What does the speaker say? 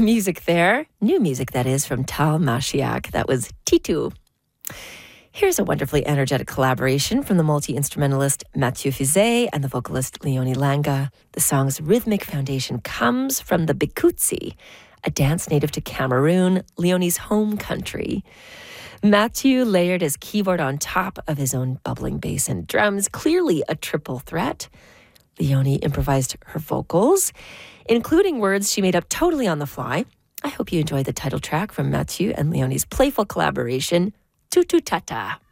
music there. New music, that is, from Tal Mashiach. That was Titu. Here's a wonderfully energetic collaboration from the multi-instrumentalist Mathieu Fizet and the vocalist Leonie Langa. The song's rhythmic foundation comes from the Bikutsi, a dance native to Cameroon, Leonie's home country. Mathieu layered his keyboard on top of his own bubbling bass and drums, clearly a triple threat. Leonie improvised her vocals, including words she made up totally on the fly. I hope you enjoyed the title track from Mathieu and Leonie's playful collaboration, Tutu Tata.